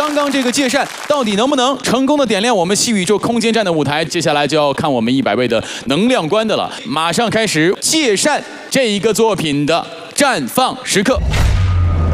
刚刚这个借扇到底能不能成功的点亮我们细宇宙空间站的舞台？接下来就要看我们100位的能量观的了。马上开始借扇这一个作品的绽放时刻。